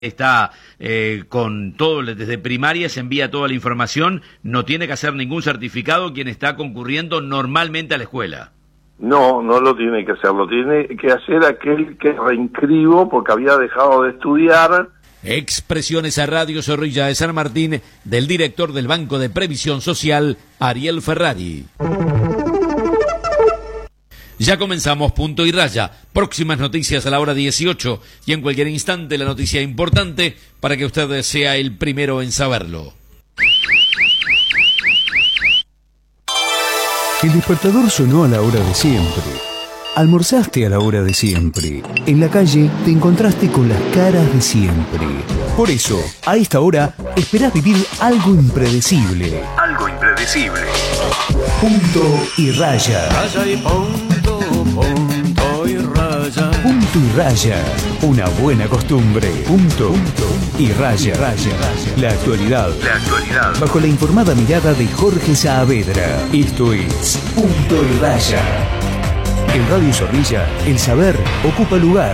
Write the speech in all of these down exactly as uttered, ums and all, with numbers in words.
está eh, con todo, desde primaria se envía toda la información, no tiene que hacer ningún certificado quien está concurriendo normalmente a la escuela. No, no lo tiene que hacer, lo tiene que hacer aquel que reinscribo porque había dejado de estudiar. Expresiones a Radio Zorrilla de San Martín del director del Banco de Previsión Social, Ariel Ferrari. Ya comenzamos Punto y Raya. Próximas noticias a la hora dieciocho y en cualquier instante la noticia importante para que usted sea el primero en saberlo. El despertador sonó a la hora de siempre. Almorzaste a la hora de siempre. En la calle te encontraste con las caras de siempre. Por eso, a esta hora, esperás vivir algo impredecible. Algo impredecible. Punto y Raya. Raya y punto, punto y raya. Punto y Raya. Una buena costumbre. Punto, punto y Raya. Raya. La actualidad. La actualidad. Bajo la informada mirada de Jorge Saavedra. Esto es Punto y Raya. En Radio Zorrilla, el saber ocupa lugar.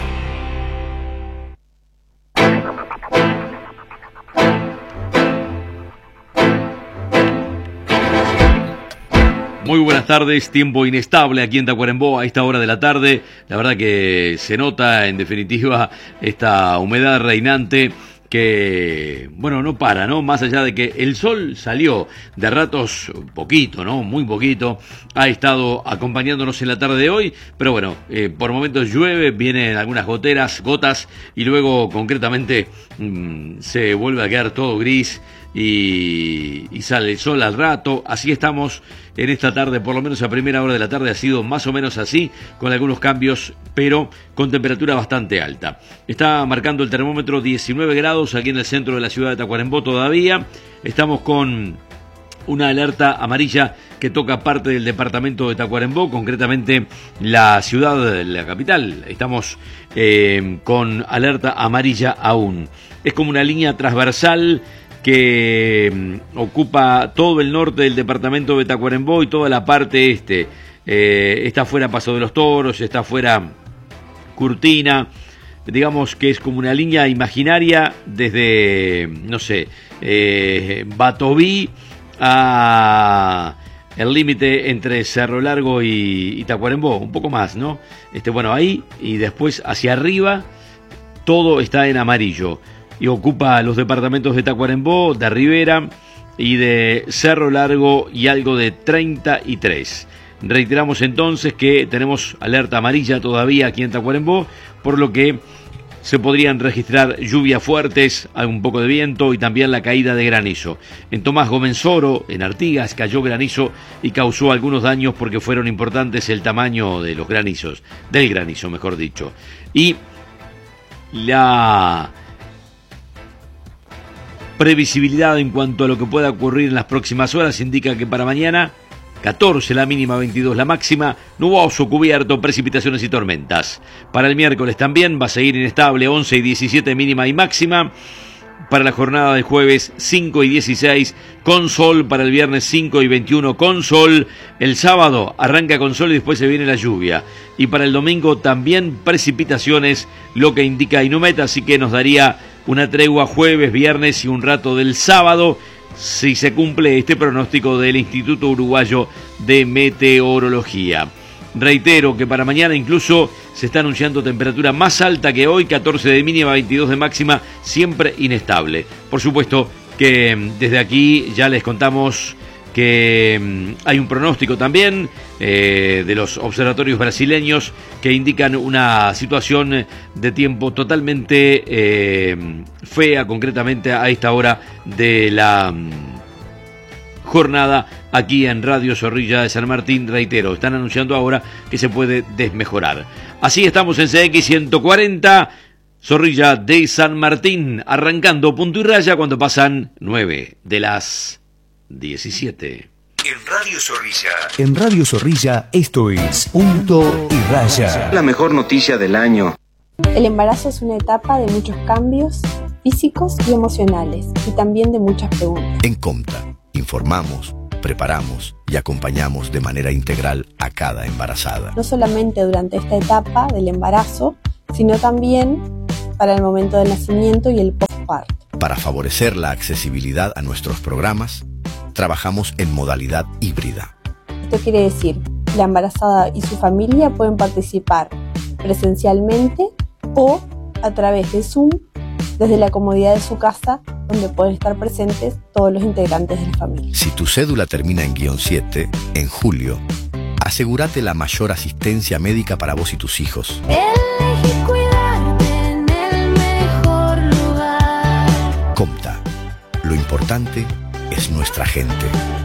Muy buenas tardes, tiempo inestable aquí en Tacuarembó a esta hora de la tarde. La verdad que se nota en definitiva esta humedad reinante que, bueno, no para, ¿no? Más allá de que el sol salió de ratos poquito, ¿no? Muy poquito, ha estado acompañándonos en la tarde de hoy, pero bueno, eh, por momentos llueve, vienen algunas goteras, gotas, y luego concretamente mmm, se vuelve a quedar todo gris y, y sale el sol al rato. Así estamos en esta tarde, por lo menos a primera hora de la tarde ha sido más o menos así, con algunos cambios, pero con temperatura bastante alta. Está marcando el termómetro diecinueve grados aquí en el centro de la ciudad de Tacuarembó todavía. Estamos con una alerta amarilla que toca parte del departamento de Tacuarembó, concretamente la ciudad, la capital. Estamos eh, con alerta amarilla aún. Es como una línea transversal que mm, ocupa todo el norte del departamento de Tacuarembó y toda la parte este. Eh, está fuera Paso de los Toros, está fuera Curtina. Digamos que es como una línea imaginaria desde, no sé, eh, Batoví a el límite entre Cerro Largo y, y Tacuarembó, un poco más, ¿no? Este, bueno, ahí y después hacia arriba todo está en amarillo y ocupa los departamentos de Tacuarembó, de Rivera y de Cerro Largo y algo de treinta y tres. Reiteramos entonces que tenemos alerta amarilla todavía aquí en Tacuarembó, por lo que se podrían registrar lluvias fuertes, un poco de viento y también la caída de granizo. En Tomás Gomenzoro, en Artigas, cayó granizo y causó algunos daños porque fueron importantes el tamaño de los granizos, del granizo mejor dicho. Y la previsibilidad en cuanto a lo que pueda ocurrir en las próximas horas indica que para mañana catorce la mínima, veintidós la máxima, nuboso, cubierto, precipitaciones y tormentas. Para el miércoles también va a seguir inestable, once y diecisiete mínima y máxima. Para la jornada de jueves, cinco y dieciséis, con sol. Para el viernes, cinco y veintiuno, con sol. El sábado arranca con sol y después se viene la lluvia. Y para el domingo también precipitaciones, lo que indica Inumet, así que nos daría una tregua jueves, viernes y un rato del sábado, si se cumple este pronóstico del Instituto Uruguayo de Meteorología. Reitero que para mañana incluso se está anunciando temperatura más alta que hoy, catorce de mínima, veintidós de máxima, siempre inestable. Por supuesto que desde aquí ya les contamos que hay un pronóstico también eh, de los observatorios brasileños que indican una situación de tiempo totalmente eh, fea, concretamente a esta hora de la um, jornada aquí en Radio Zorrilla de San Martín. Reitero, están anunciando ahora que se puede desmejorar. Así estamos en C X ciento cuarenta, Zorrilla de San Martín, arrancando Punto y Raya cuando pasan nueve de las diecisiete. En Radio Zorrilla. En Radio Zorrilla, esto es Punto y Raya. La mejor noticia del año. El embarazo es una etapa de muchos cambios físicos y emocionales, y también de muchas preguntas. En Comta, informamos, preparamos y acompañamos de manera integral a cada embarazada. No solamente durante esta etapa del embarazo, sino también para el momento del nacimiento y el postparto. Para favorecer la accesibilidad a nuestros programas, trabajamos en modalidad híbrida. Esto quiere decir, la embarazada y su familia pueden participar presencialmente o a través de Zoom desde la comodidad de su casa, donde pueden estar presentes todos los integrantes de la familia. Si tu cédula termina en guión siete, en julio, asegúrate la mayor asistencia médica para vos y tus hijos. Elegí cuidarte en el mejor lugar. Comta, lo importante es nuestra gente.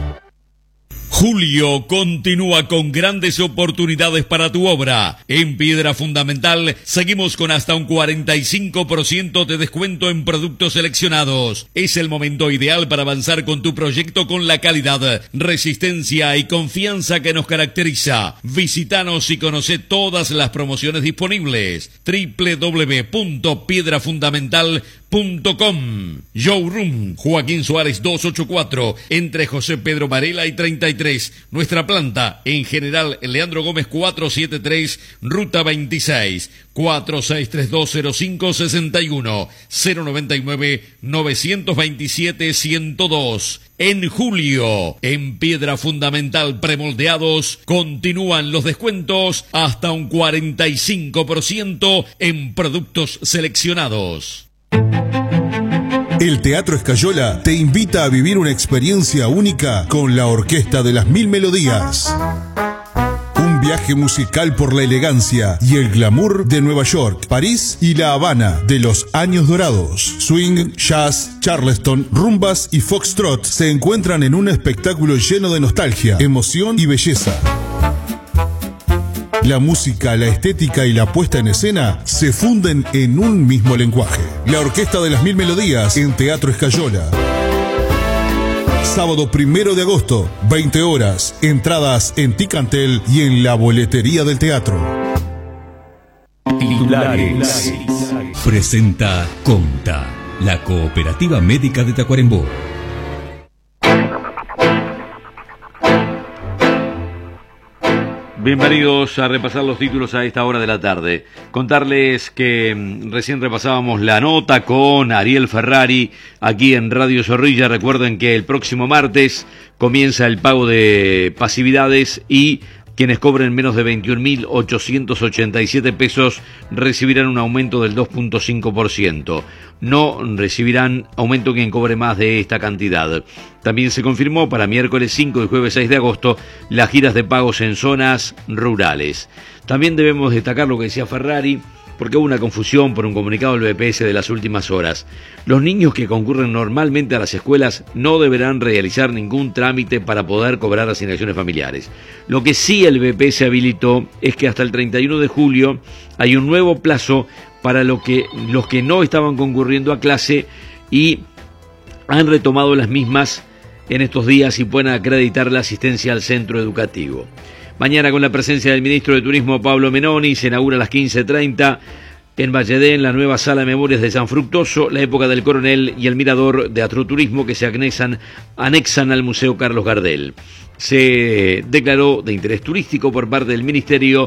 Julio continúa con grandes oportunidades para tu obra. En Piedra Fundamental seguimos con hasta un cuarenta y cinco por ciento de descuento en productos seleccionados. Es el momento ideal para avanzar con tu proyecto con la calidad, resistencia y confianza que nos caracteriza. Visítanos y conoce todas las promociones disponibles. doble u doble u doble u punto piedra fundamental punto com. Showroom Joaquín Suárez doscientos ochenta y cuatro, entre José Pedro Varela y treinta y tres. Nuestra planta en General Leandro Gómez cuatrocientos setenta y tres, Ruta veintiséis, cuatro seis tres dos cero cinco seis uno, cero nueve nueve nueve dos siete uno cero dos. En julio, en Piedra Fundamental Premoldeados, continúan los descuentos hasta un cuarenta y cinco por ciento en productos seleccionados. El Teatro Escayola te invita a vivir una experiencia única con la Orquesta de las Mil Melodías. Un viaje musical por la elegancia y el glamour de Nueva York, París y La Habana de los años dorados. Swing, jazz, charleston, rumbas y foxtrot se encuentran en un espectáculo lleno de nostalgia, emoción y belleza. La música, la estética y la puesta en escena se funden en un mismo lenguaje. La Orquesta de las Mil Melodías en Teatro Escayola. Sábado primero de agosto, veinte horas. Entradas en Ticantel y en la boletería del teatro. Titulares. Presenta Comta, la cooperativa médica de Tacuarembó. Bienvenidos a repasar los títulos a esta hora de la tarde. Contarles que mmm, recién repasábamos la nota con Ariel Ferrari aquí en Radio Zorrilla. Recuerden que el próximo martes comienza el pago de pasividades y quienes cobren menos de veintiún mil ochocientos ochenta y siete pesos recibirán un aumento del dos punto cinco por ciento. No recibirán aumento quien cobre más de esta cantidad. También se confirmó para miércoles cinco y jueves seis de agosto las giras de pagos en zonas rurales. También debemos destacar lo que decía Ferrari, porque hubo una confusión por un comunicado del B P S de las últimas horas. Los niños que concurren normalmente a las escuelas no deberán realizar ningún trámite para poder cobrar asignaciones familiares. Lo que sí el B P S habilitó es que hasta el treinta y uno de julio hay un nuevo plazo para lo que, los que no estaban concurriendo a clase y han retomado las mismas en estos días y pueden acreditar la asistencia al centro educativo. Mañana, con la presencia del ministro de Turismo Pablo Menoni, se inaugura a las quince treinta en Valledén la nueva Sala de Memorias de San Fructuoso, la época del Coronel y el Mirador de Astroturismo que se anexan, anexan al Museo Carlos Gardel. Se declaró de interés turístico por parte del Ministerio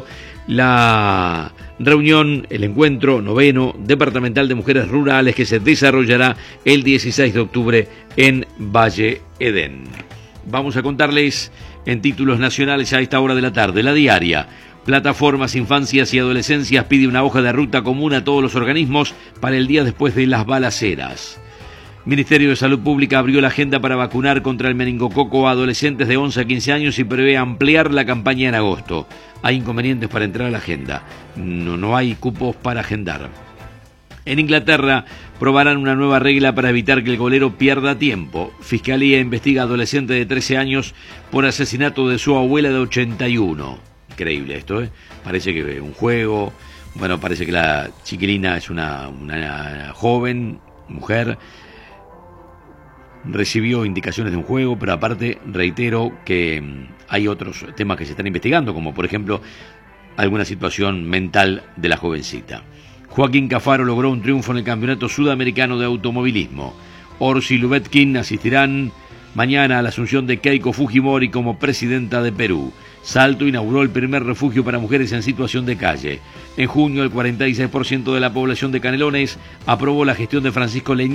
la reunión, el encuentro noveno departamental de mujeres rurales que se desarrollará el dieciséis de octubre en Valle Edén. Vamos a contarles en títulos nacionales a esta hora de la tarde. La Diaria. Plataformas Infancias y Adolescencias pide una hoja de ruta común a todos los organismos para el día después de las balaceras. Ministerio de Salud Pública abrió la agenda para vacunar contra el meningococo a adolescentes de once a quince años y prevé ampliar la campaña en agosto. Hay inconvenientes para entrar a la agenda. No, no hay cupos para agendar. En Inglaterra probarán una nueva regla para evitar que el golero pierda tiempo. Fiscalía investiga a adolescente de trece años por asesinato de su abuela de ochenta y uno. Increíble esto, ¿eh? Parece que un juego. Bueno, parece que la chiquilina es una, una joven mujer. Recibió indicaciones de un juego, pero aparte reitero que hay otros temas que se están investigando, como por ejemplo alguna situación mental de la jovencita. Joaquín Cafaro logró un triunfo en el Campeonato Sudamericano de Automovilismo. Orsi Lubetkin asistirán mañana a la asunción de Keiko Fujimori como presidenta de Perú. Salto inauguró el primer refugio para mujeres en situación de calle. En junio, el cuarenta y seis por ciento de la población de Canelones aprobó la gestión de Francisco Leñani